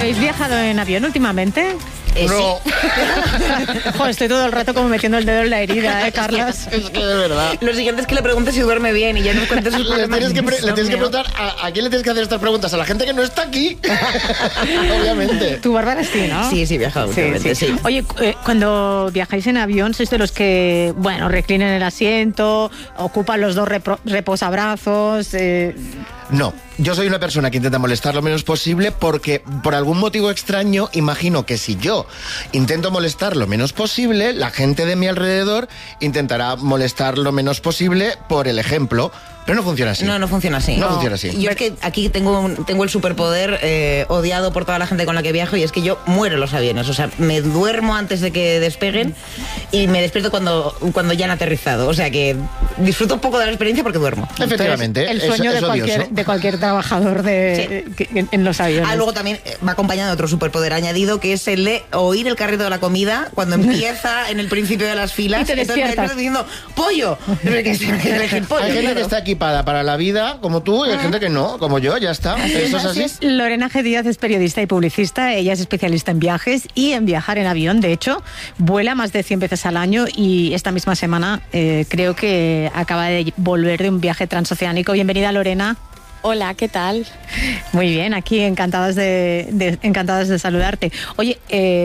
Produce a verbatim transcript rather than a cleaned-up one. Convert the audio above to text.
¿Habéis viajado en avión últimamente? Eh, No. sí. Joder, estoy todo el rato como metiendo el dedo en la herida, ¿eh, Carlas? Es que de verdad. Lo siguiente es que le preguntes si duerme bien y ya nos cuentes sus Le problemas. tienes que, pre- de le tienes que insomnio. preguntar a, a quién le tienes que hacer estas preguntas, a la gente que no está aquí. Obviamente. Tú, Bárbara, sí, ¿no? Sí, sí, he viajado Sí, últimamente, sí. sí. Oye, eh, cuando viajáis en avión, ¿sois de los que, bueno, reclinen el asiento, ocupan los dos repro- reposabrazos? Eh, No, yo soy una persona que intenta molestar lo menos posible porque por algún motivo extraño imagino que si yo intento molestar lo menos posible, la gente de mi alrededor intentará molestar lo menos posible por el ejemplo. Pero no funciona así. No, no funciona así. No funciona así. Yo es que aquí tengo, un- tengo el superpoder eh, odiado por toda la gente con la que viajo y es que yo muero en los aviones. O sea, me duermo antes de que despeguen y me despierto cuando, cuando ya han aterrizado. O sea que disfruto un poco de la experiencia porque duermo. Efectivamente, el es- sueño es de, cualquier, odioso. de cualquier trabajador de, que- en, en los aviones. Ah, luego también eh, va acompañado de otro superpoder añadido que es el de oír el carrito de la comida cuando empieza en el principio de las filas. Y te Entonces me despiertas. despierto diciendo ¡pollo! Pero que se me queda elegir pollo. Hay gente claro. que está equipada para la vida, como tú, y hay gente que no, como yo, ya está. Eso es así. Lorena G. Díaz es periodista y publicista. Ella es especialista en viajes y en viajar en avión. De hecho, vuela más de cien veces al año y esta misma semana eh, creo que acaba de volver de un viaje transoceánico. Bienvenida, Lorena. Hola, ¿qué tal? Muy bien, aquí encantadas de, de- encantadas de saludarte. Oye, eh,